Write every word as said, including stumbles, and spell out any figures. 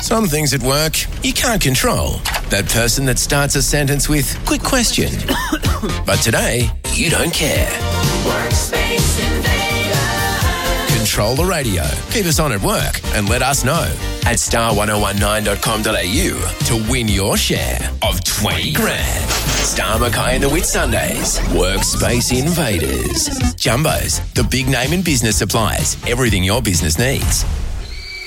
Some things at work you can't control. That person that starts a sentence with, quick question. But today, you don't care. Workspace Invader. Control the radio. Keep us on at work and let us know at star ten nineteen dot com dot a u to win your share of twenty grand. Star Mackay and the Whitsundays. Workspace Invaders. Jumbos, the big name in business supplies. Everything your business needs.